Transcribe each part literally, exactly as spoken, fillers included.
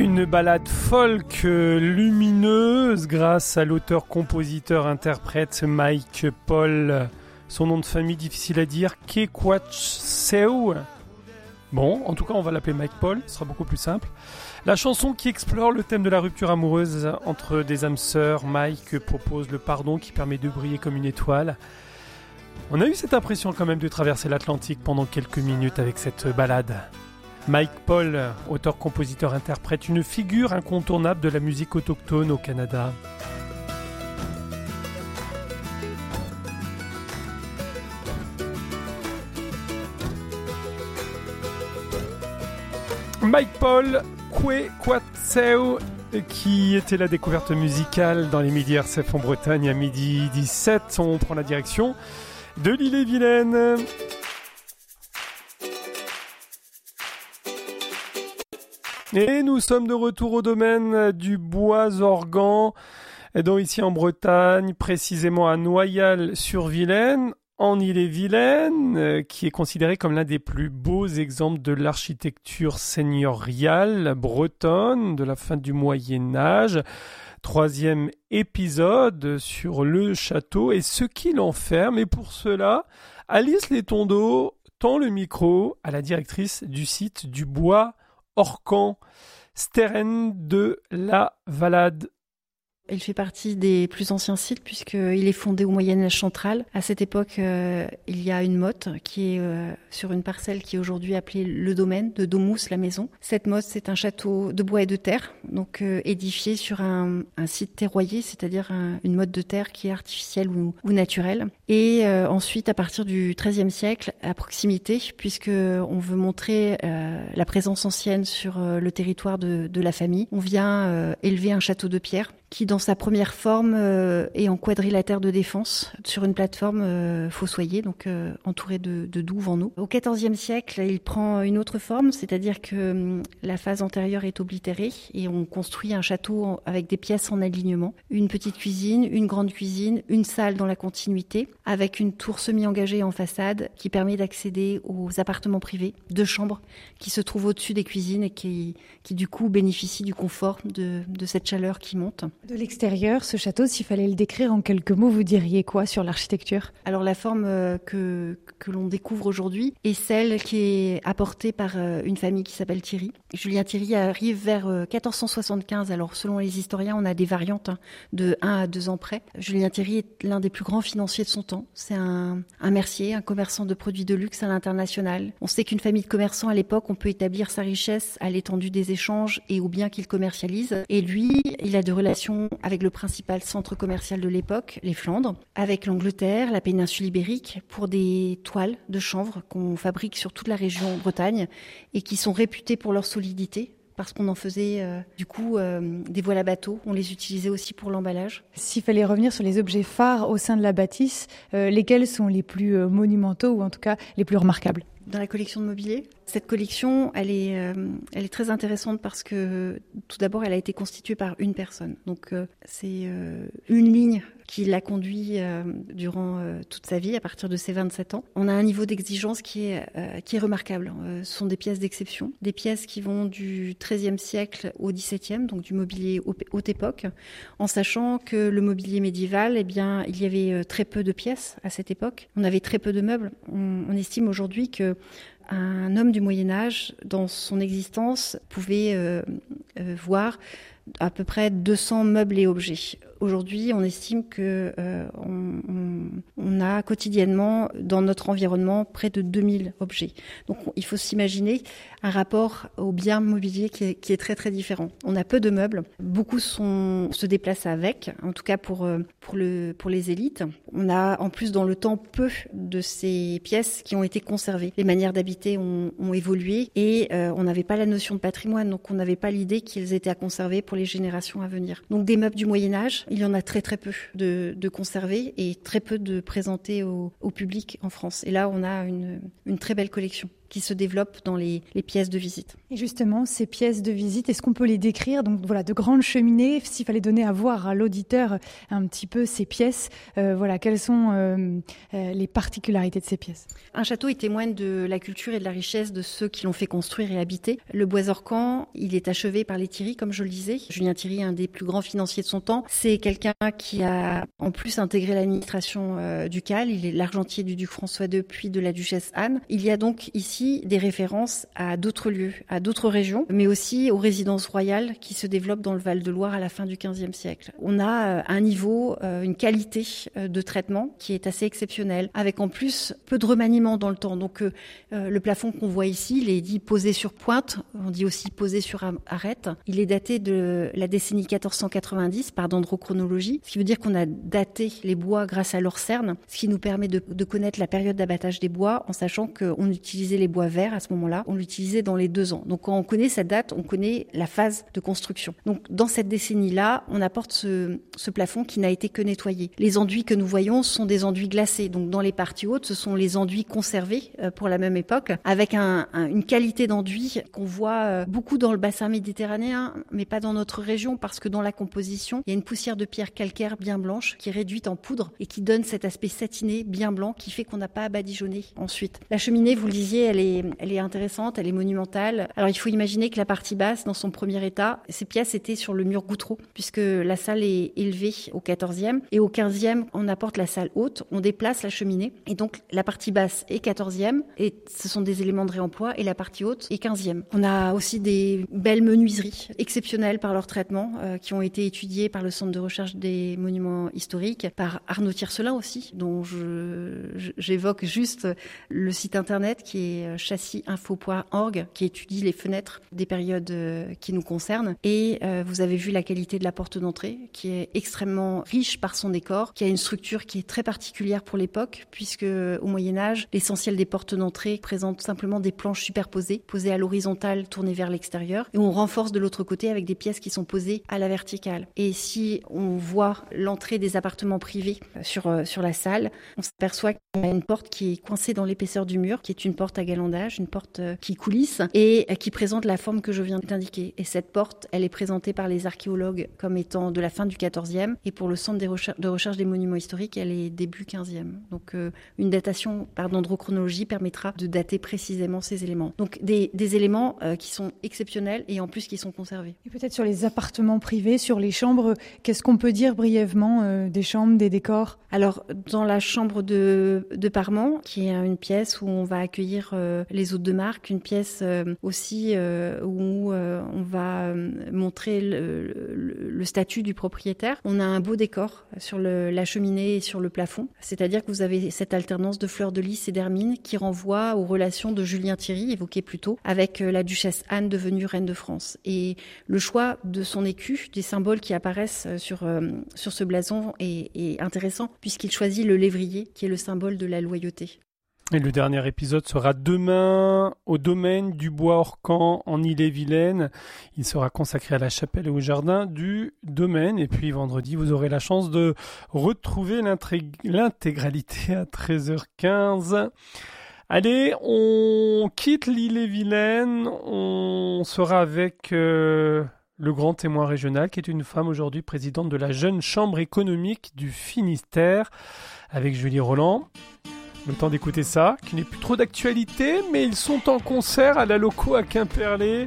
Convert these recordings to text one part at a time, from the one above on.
Une ballade folk lumineuse grâce à l'auteur-compositeur-interprète Mike Paul. Son nom de famille difficile à dire, Kekwatsheu. Bon, en tout cas on va l'appeler Mike Paul, ce sera beaucoup plus simple. La chanson qui explore le thème de la rupture amoureuse entre des âmes sœurs, Mike propose le pardon qui permet de briller comme une étoile. On a eu cette impression quand même de traverser l'Atlantique pendant quelques minutes avec cette ballade. Mike Paul, auteur, compositeur, interprète, une figure incontournable de la musique autochtone au Canada. Mike Paul, Kekwatsheu, qui était la découverte musicale dans les midis R C F en Bretagne à midi dix-sept. On prend la direction de l'Ille-et-Vilaine. Et nous sommes de retour au domaine du Bois-Organ, donc ici en Bretagne, précisément à Noyal-sur-Vilaine, en Ille-et-Vilaine, qui est considéré comme l'un des plus beaux exemples de l'architecture seigneuriale bretonne de la fin du Moyen-Âge. Troisième épisode sur le château et ce qui l'enferme. Et pour cela, Alice Letondeau tend le micro à la directrice du site du Bois Orcan, Steren de la Valade. Il fait partie des plus anciens sites puisqu'il est fondé au Moyen-Âge central. À cette époque, euh, il y a une motte qui est euh, sur une parcelle qui est aujourd'hui appelée le domaine de Domous, la maison. Cette motte, c'est un château de bois et de terre, donc euh, édifié sur un, un site terroyé, c'est-à-dire un, une motte de terre qui est artificielle ou, ou naturelle. Et euh, ensuite, à partir du treizième siècle, à proximité, puisque on veut montrer euh, la présence ancienne sur euh, le territoire de, de la famille, on vient euh, élever un château de pierre qui, dans sa première forme, euh, est en quadrilatère de défense sur une plateforme euh, fossoyée, donc euh, entourée de, de douves en eau. Au quatorzième siècle, il prend une autre forme, c'est-à-dire que hum, la phase antérieure est oblitérée et on construit un château avec des pièces en alignement. Une petite cuisine, une grande cuisine, une salle dans la continuité, avec une tour semi-engagée en façade qui permet d'accéder aux appartements privés, deux chambres qui se trouvent au-dessus des cuisines et qui, qui du coup bénéficient du confort de, de cette chaleur qui monte. De l'extérieur, ce château, s'il fallait le décrire en quelques mots, vous diriez quoi sur l'architecture ? Alors la forme euh, que, que l'on découvre aujourd'hui est celle qui est apportée par euh, une famille qui s'appelle Thierry. Julien Thierry arrive vers euh, quatorze cent soixante-quinze. Alors selon les historiens, on a des variantes hein, de un à deux ans près. Julien Thierry est l'un des plus grands financiers de son temps. C'est un, un mercier, un commerçant de produits de luxe à l'international. On sait qu'une famille de commerçants à l'époque, on peut établir sa richesse à l'étendue des échanges et aux biens qu'il commercialise. Et lui, il a de relations avec le principal centre commercial de l'époque, les Flandres, avec l'Angleterre, la péninsule ibérique, pour des toiles de chanvre qu'on fabrique sur toute la région Bretagne et qui sont réputées pour leur solidité, parce qu'on en faisait euh, du coup euh, des voiles à bateau. On les utilisait aussi pour l'emballage. S'il fallait revenir sur les objets phares au sein de la bâtisse, euh, lesquels sont les plus euh, monumentaux ou en tout cas les plus remarquables ? Dans la collection de mobilier, cette collection, elle est, euh, elle est très intéressante parce que tout d'abord, elle a été constituée par une personne. Donc, euh, c'est euh, une ligne qui l'a conduit euh, durant euh, toute sa vie, à partir de ses vingt-sept ans. On a un niveau d'exigence qui est, euh, qui est remarquable. Euh, ce sont des pièces d'exception, des pièces qui vont du treizième siècle au dix-septième, donc du mobilier haute époque, en sachant que le mobilier médiéval, eh bien, il y avait très peu de pièces à cette époque. On avait très peu de meubles. On, on estime aujourd'hui que un homme du Moyen-Âge, dans son existence, pouvait euh, euh, voir à peu près deux cents meubles et objets. Aujourd'hui, on estime que euh, on, on, on a quotidiennement dans notre environnement près de deux mille objets. Donc, il faut s'imaginer un rapport au bien mobilier qui est, qui est très très différent. On a peu de meubles, beaucoup sont, se déplacent avec, en tout cas pour pour le pour les élites. On a en plus dans le temps peu de ces pièces qui ont été conservées. Les manières d'habiter ont, ont évolué et euh, on n'avait pas la notion de patrimoine, donc on n'avait pas l'idée qu'ils étaient à conserver pour les générations à venir. Donc des meubles du Moyen-Âge, il y en a très très peu de, de conservés et très peu de présentés au, au public en France. Et là, on a une, une très belle collection. qui se développent dans les, les pièces de visite. Et justement, ces pièces de visite, est-ce qu'on peut les décrire? Donc voilà, de grandes cheminées, s'il fallait donner à voir à l'auditeur un petit peu ces pièces, euh, voilà, quelles sont euh, euh, les particularités de ces pièces? Un château, il témoigne de la culture et de la richesse de ceux qui l'ont fait construire et habiter. Le Bois-Orcan, il est achevé par les Thierry, comme je le disais. Julien Thierry, un des plus grands financiers de son temps, c'est quelqu'un qui a en plus intégré l'administration euh, ducale. Il est l'argentier du duc François deux, puis de la duchesse Anne. Il y a donc ici des références à d'autres lieux, à d'autres régions, mais aussi aux résidences royales qui se développent dans le Val-de-Loire à la fin du quinzième siècle. On a un niveau, une qualité de traitement qui est assez exceptionnelle, avec en plus peu de remaniement dans le temps. Donc euh, le plafond qu'on voit ici, il est dit posé sur pointe, on dit aussi posé sur arête. Il est daté de la décennie quatorze cent quatre-vingt-dix par dendrochronologie, ce qui veut dire qu'on a daté les bois grâce à leur cerne, ce qui nous permet de, de connaître la période d'abattage des bois en sachant qu'on utilisait les bois verts à ce moment-là, on l'utilisait dans les deux ans. Donc quand on connaît cette date, on connaît la phase de construction. Donc dans cette décennie-là, on apporte ce, ce plafond qui n'a été que nettoyé. Les enduits que nous voyons sont des enduits glacés. Donc dans les parties hautes, ce sont les enduits conservés euh, pour la même époque, avec un, un, une qualité d'enduit qu'on voit euh, beaucoup dans le bassin méditerranéen, mais pas dans notre région, parce que dans la composition, il y a une poussière de pierre calcaire bien blanche qui est réduite en poudre et qui donne cet aspect satiné bien blanc qui fait qu'on n'a pas à badigeonner ensuite. La cheminée, vous le disiez, elle est, elle est intéressante, elle est monumentale. Alors il faut imaginer que la partie basse, dans son premier état, ces pièces étaient sur le mur gouttereau, puisque la salle est élevée au quatorzième et au quinzième, on apporte la salle haute, on déplace la cheminée et donc la partie basse est quatorzième et ce sont des éléments de réemploi et la partie haute est quinzième. On a aussi des belles menuiseries exceptionnelles par leur traitement euh, qui ont été étudiées par le Centre de recherche des monuments historiques, par Arnaud Tiercelin aussi, dont je, je, j'évoque juste le site internet qui est châssis info point org qui étudie les fenêtres des périodes euh, qui nous concernent. Et euh, vous avez vu la qualité de la porte d'entrée qui est extrêmement riche par son décor, qui a une structure qui est très particulière pour l'époque puisque au Moyen-Âge, l'essentiel des portes d'entrée présente simplement des planches superposées, posées à l'horizontale, tournées vers l'extérieur, et on renforce de l'autre côté avec des pièces qui sont posées à la verticale. Et si on voit l'entrée des appartements privés sur, euh, sur la salle, on s'aperçoit qu'il y a une porte qui est coincée dans l'épaisseur du mur, qui est une porte à galandage, une porte euh, qui coulisse et euh, qui présente la forme que je viens d'indiquer. Et cette porte, elle est présentée par les archéologues comme étant de la fin du quatorzième, et pour le Centre des recher- de recherche des monuments historiques, elle est début quinzième. Donc euh, une datation par dendrochronologie permettra de dater précisément ces éléments. Donc des, des éléments euh, qui sont exceptionnels et en plus qui sont conservés. Et peut-être sur les appartements privés, sur les chambres, qu'est-ce qu'on peut dire brièvement euh, des chambres, des décors? Alors dans la chambre de, de Parment, qui est une pièce où on va accueillir euh, les hôtes de marque, une pièce euh, aussi euh, où euh, on va euh, montrer le, le, le statut du propriétaire. On a un beau décor sur le, la cheminée et sur le plafond, c'est-à-dire que vous avez cette alternance de fleurs de lys et d'hermine qui renvoie aux relations de Julien Thierry, évoquées plus tôt, avec la duchesse Anne devenue reine de France. Et le choix de son écu, des symboles qui apparaissent sur, euh, sur ce blason est, est intéressant, puisqu'il choisit le lévrier, qui est le symbole de la loyauté. Et le dernier épisode sera demain au domaine du Bois-Orcan en Ille-et-Vilaine. Il sera consacré à la chapelle et au jardin du domaine. Et puis vendredi, vous aurez la chance de retrouver l'intégralité à treize heures quinze. Allez, on quitte l'Ille-et-Vilaine. On sera avec euh, le grand témoin régional, qui est une femme aujourd'hui présidente de la Jeune Chambre économique du Finistère, avec Julie Roland. Le temps d'écouter ça, qui n'est plus trop d'actualité, mais ils sont en concert à la Loco à Quimperlé.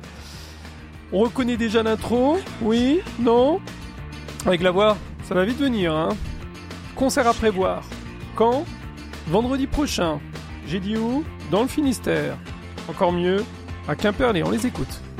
On reconnaît déjà l'intro? Oui? Non? Avec la voix, ça va vite venir, hein? Concert à prévoir. Quand? Vendredi prochain. J'ai dit où? Dans le Finistère. Encore mieux, à Quimperlé, on les écoute.